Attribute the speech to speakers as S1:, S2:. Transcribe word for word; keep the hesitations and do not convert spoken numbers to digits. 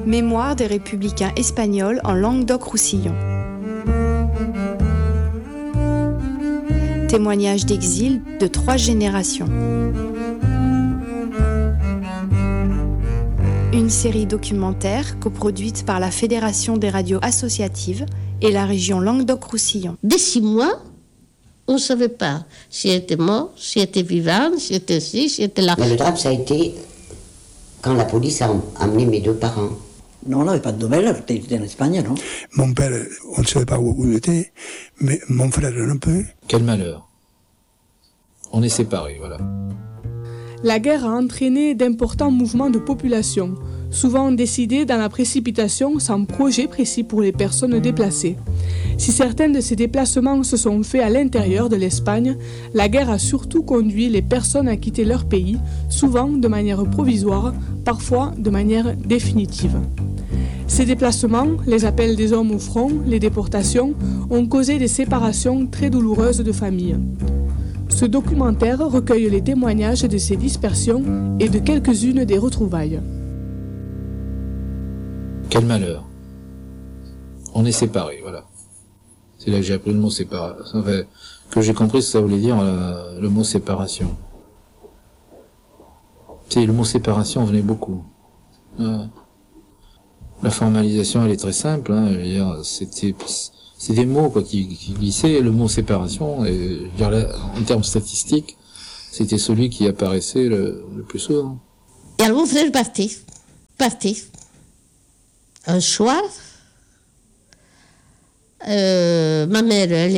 S1: Mémoire des républicains espagnols en Languedoc-Roussillon. Témoignage d'exil de trois générations. Une série documentaire coproduite par la Fédération des radios associatives et la région Languedoc-Roussillon.
S2: Dès six mois, on ne savait pas si elle était morte, si elle était vivante, si elle était ci, si elle était là.
S3: Mais le drame, ça a été quand la police a amené mes deux parents.
S4: Non, on n'avait pas de nouvelles, elle était en Espagne, non?
S5: Mon père, on ne savait pas où il était, mais mon frère un peu.
S6: Quel malheur. On est séparés, voilà.
S7: La guerre a entraîné d'importants mouvements de population, souvent décidés dans la précipitation sans projet précis pour les personnes déplacées. Si certains de ces déplacements se sont faits à l'intérieur de l'Espagne, la guerre a surtout conduit les personnes à quitter leur pays, souvent de manière provisoire, parfois de manière définitive. Ces déplacements, les appels des hommes au front, les déportations, ont causé des séparations très douloureuses de familles. Ce documentaire recueille les témoignages de ces dispersions et de quelques-unes des retrouvailles.
S6: Quel malheur. On est séparés, voilà. C'est là que j'ai appris le mot séparation. Enfin, que j'ai compris ce que ça voulait dire, euh, le mot séparation. Tu sais, le mot séparation venait beaucoup. Euh, la formalisation, elle est très simple, hein, je veux dire, c'était, c'est des mots, quoi, qui, qui glissaient. Le mot séparation, et, je veux dire, là, en termes statistiques, c'était celui qui apparaissait le, le plus souvent.
S2: Et alors mon frère partait, partait. Un soir, euh, ma mère, elle